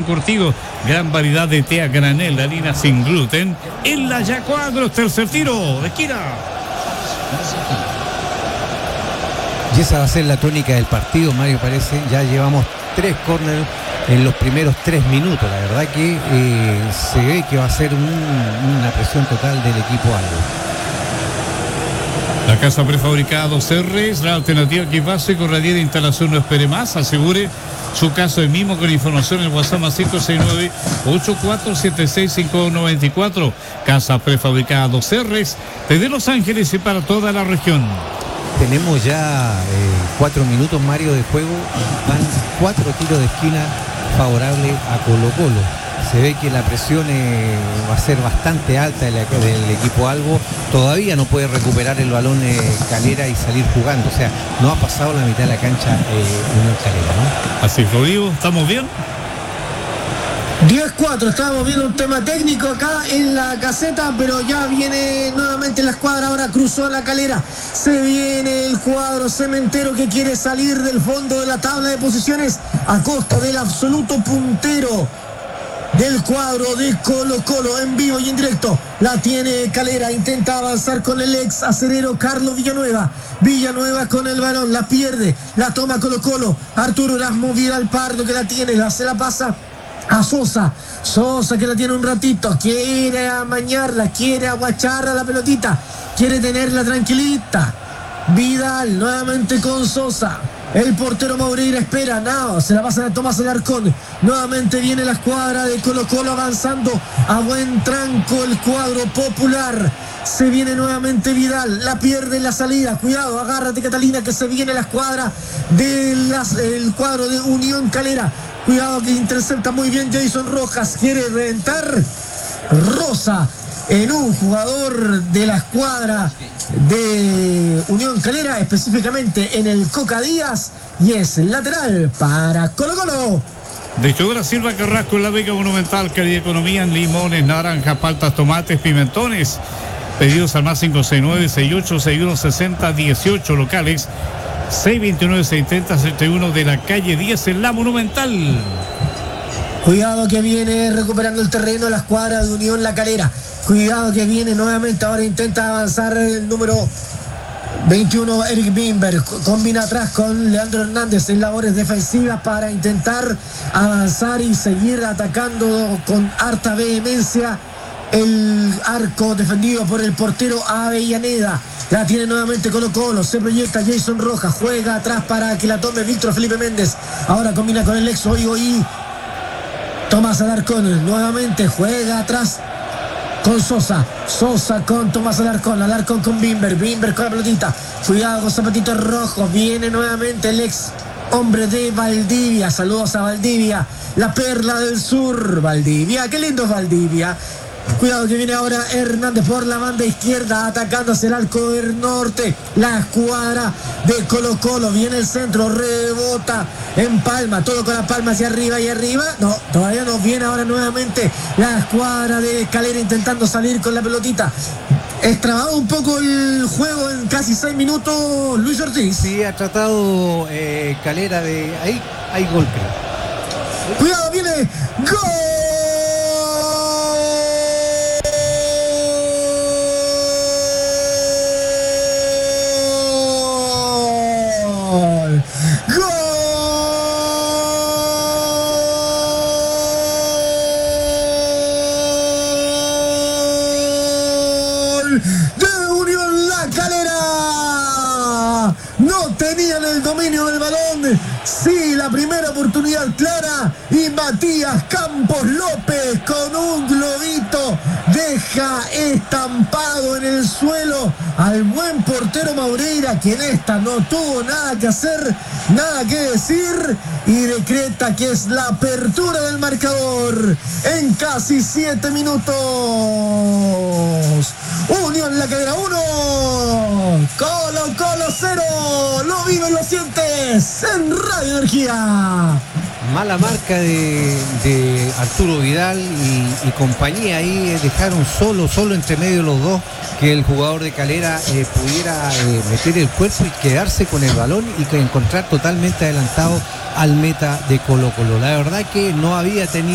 encurtido, gran variedad de té a granel, harina sin gluten. En la Yacuadros, tercer tiro de esquina. Y esa va a ser la tónica del partido, Mario, parece. Ya llevamos 3 córneres en los primeros 3 minutos. La verdad que se ve que va a ser una presión total del equipo algo. La casa prefabricada Cerres, la alternativa que base con radial de instalación. No espere más, asegure su caso de mismo con información en el WhatsApp más 569-8476-5294. Casa prefabricada Cerres, desde Los Ángeles y para toda la región. Tenemos ya 4 minutos, Mario, de juego. Van 4 tiros de esquina favorables a Colo-Colo. Se ve que la presión va a ser bastante alta del equipo albo. Todavía no puede recuperar el balón Calera y salir jugando. O sea, no ha pasado la mitad de la cancha Unión Calera, ¿no? Así, Rodrigo, ¿estamos bien? 10-4, estábamos viendo un tema técnico acá en la caseta, pero ya viene nuevamente la escuadra, ahora cruzó la Calera, se viene el cuadro cementero que quiere salir del fondo de la tabla de posiciones a costa del absoluto puntero del cuadro de Colo-Colo, en vivo y en directo. La tiene Calera, intenta avanzar con el ex acerero Carlos Villanueva. Villanueva con el balón, la pierde, la toma Colo-Colo. Arturo Erasmo Vidal Pardo que la tiene, se la pasa a Sosa que la tiene un ratito, quiere amañarla, quiere aguacharla la pelotita, quiere tenerla tranquilita. Vidal nuevamente con Sosa, el portero Maureira espera, se la pasa a Tomás Alarcón. Nuevamente viene la escuadra de Colo-Colo avanzando a buen tranco el cuadro popular. Se viene nuevamente Vidal, la pierde en la salida, cuidado, agárrate Catalina que se viene la escuadra el cuadro de Unión Calera. Cuidado que intercepta muy bien Jason Rojas. Quiere reventar Rosa en un jugador de la escuadra de Unión Calera, específicamente en el Coca Díaz. Y es lateral para Colo-Colo. De Chodora Silva Carrasco en la Vega Monumental, Calidad Economía en limones, naranjas, paltas, tomates, pimentones. Pedidos al más 569-6861-6018 locales. 629-630-71 de la calle 10 en la Monumental. Cuidado que viene recuperando el terreno la escuadra de Unión La Calera. Cuidado que viene nuevamente, ahora intenta avanzar el número 21 Eric Bimber. Combina atrás con Leandro Hernández en labores defensivas para intentar avanzar y seguir atacando con harta vehemencia el arco defendido por el portero Avellaneda. La tiene nuevamente Colo-Colo, se proyecta Jason Rojas, juega atrás para que la tome Víctor Felipe Méndez. Ahora combina con el ex Oigoí. Tomás Alarcón nuevamente juega atrás con Sosa con Tomás Alarcón con Bimber con la pelotita. Cuidado con zapatitos rojos, viene nuevamente el ex hombre de Valdivia. Saludos a Valdivia, la perla del sur. Valdivia, qué lindo es Valdivia. Cuidado que viene ahora Hernández por la banda izquierda atacando hacia el arco del norte. La escuadra de Colo-Colo viene el centro, rebota en palma, todo con la palma hacia arriba y arriba. No, todavía no, viene ahora nuevamente la escuadra de Calera intentando salir con la pelotita. Extrabado un poco el juego en casi 6 minutos, Luis Ortiz. Sí, ha tratado Calera de... Ahí hay gol, creo. Cuidado, viene ¡gol! De Unión La Calera. No tenían el dominio del balón. Sí, la primera oportunidad clara. Y Matías Campos López con un globito deja estampado en el suelo al buen portero Maureira, quien esta no tuvo nada que hacer, nada que decir, y decreta que es la apertura del marcador en casi 7 minutos. Unión La Calera 1, Colo-Colo 0. Lo vives, lo sientes en Radio Energía. Mala marca de Arturo Vidal y compañía ahí. Dejaron solo entre medio los dos, que el jugador de Calera pudiera meter el cuerpo y quedarse con el balón y que encontrar totalmente adelantado al meta de Colo-Colo. La verdad que no había tenido